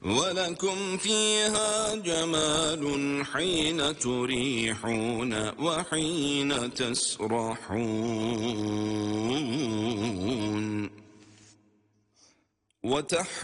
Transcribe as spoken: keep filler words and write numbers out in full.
ولكم فيها جمال حين تريحون وحين تسرحون. وتح